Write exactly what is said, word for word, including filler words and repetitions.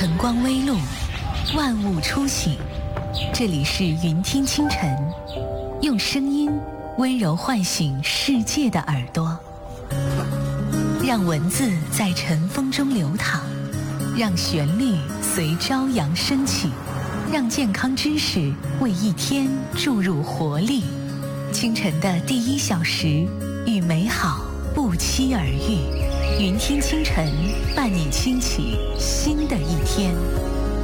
晨光微露，万物初醒。这里是云听清晨，用声音温柔唤醒世界的耳朵，让文字在晨风中流淌，让旋律随朝阳升起，让健康知识为一天注入活力。清晨的第一小时，与美好不期而遇。云听清晨，伴你轻启新的一天。